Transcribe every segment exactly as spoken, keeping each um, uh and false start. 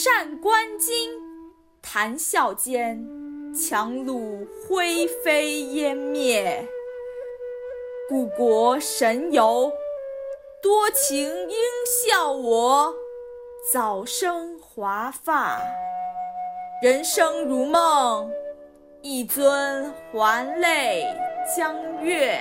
扇观今，谈笑间，樯橹灰飞烟灭。故国神游，多情应笑我，早生华发。人生如梦，一尊还酹江月。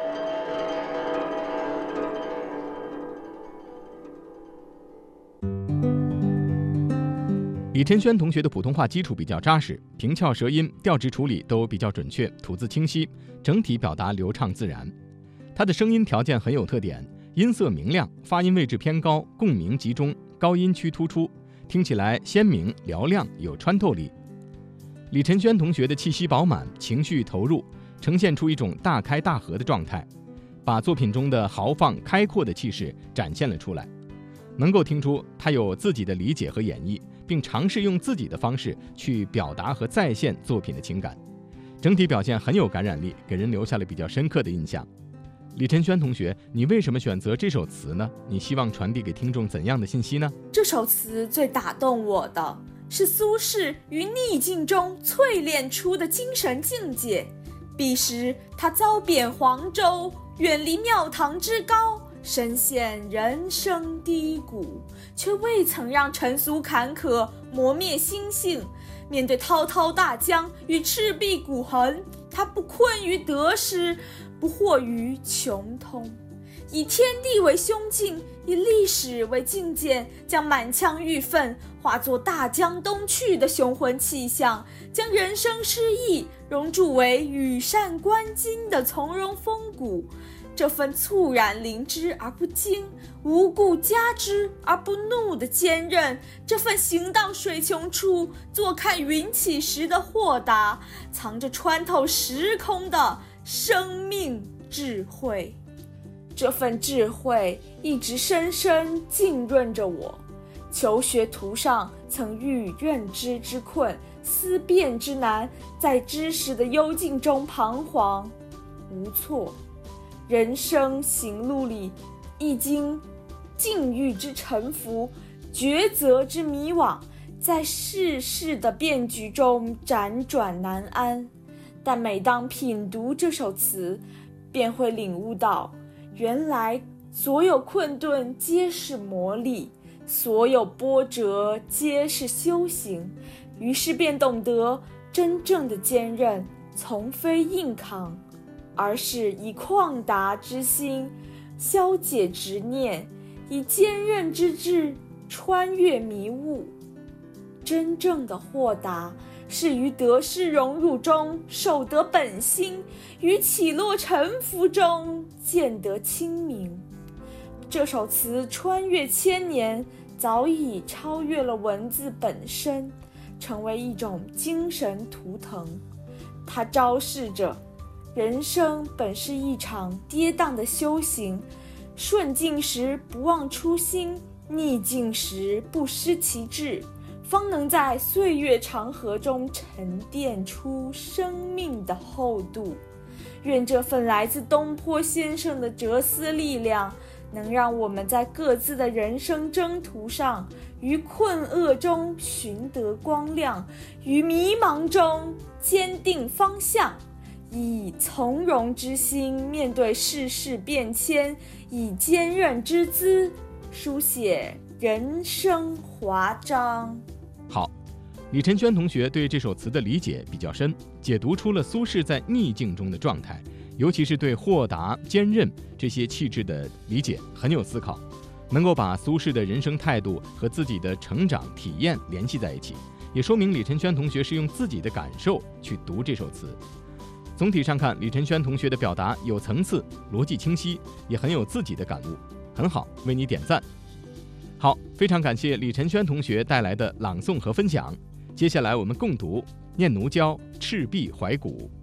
李晨轩同学的普通话基础比较扎实，平翘舌音、调值处理都比较准确，吐字清晰，整体表达流畅自然。他的声音条件很有特点，音色明亮，发音位置偏高，共鸣集中，高音区突出，听起来鲜明嘹亮，有穿透力。李晨轩同学的气息饱满，情绪投入，呈现出一种大开大合的状态，把作品中的豪放开阔的气势展现了出来。能够听出他有自己的理解和演绎，并尝试用自己的方式去表达和再现作品的情感，整体表现很有感染力，给人留下了比较深刻的印象。李晨轩同学，你为什么选择这首词呢？你希望传递给听众怎样的信息呢？ 这首词最打动我的是苏轼于逆境中淬炼出的精神境界。彼时他遭贬黄州，远离庙堂之高，深陷人生低谷，却未曾让尘俗坎坷磨灭心性。面对滔滔大江与赤壁骨痕，他不困于得失，不惑于穷通，以天地为胸襟，以历史为镜鉴，将满腔郁愤化作大江东去的雄浑气象，将人生失意熔铸为羽扇纶巾的从容风骨。这份猝然临之而不惊，无故加之而不怒的坚韧，这份行到水穷处，坐看云起时的豁达，藏着穿透时空的生命智慧。这份智慧一直深深浸润着我。求学途上曾遇认知之困，思辨之难，在知识的幽静中彷徨无措。人生行路里，亦经境遇之沉浮，抉择之迷惘，在世事的变局中辗转难安。但每当品读这首词，便会领悟到，原来所有困顿皆是磨砺，所有波折皆是修行。于是便懂得，真正的坚韧从非硬扛，而是以旷达之心消解执念，以坚韧之志穿越迷雾。真正的豁达是于得失荣辱中守得本心，于起落沉浮中见得清明。这首词穿越千年，早已超越了文字本身，成为一种精神图腾。它昭示着人生本是一场跌宕的修行，顺境时不忘初心，逆境时不失其志，方能在岁月长河中沉淀出生命的厚度。愿这份来自东坡先生的哲思力量，能让我们在各自的人生征途上，于困厄中寻得光亮，于迷茫中坚定方向，以从容之心面对世事变迁，以坚韧之姿书写人生华章。 好，李晨轩同学对这首词的理解比较深，解读出了苏轼在逆境中的状态，尤其是对豁达、坚韧这些气质的理解很有思考，能够把苏轼的人生态度和自己的成长体验联系在一起，也说明李晨轩同学是用自己的感受去读这首词。总体上看，李晨轩同学的表达有层次，逻辑清晰，也很有自己的感悟，很好，为你点赞。好，非常感谢李晨轩同学带来的朗诵和分享。接下来我们共读《念奴娇·赤壁怀古》。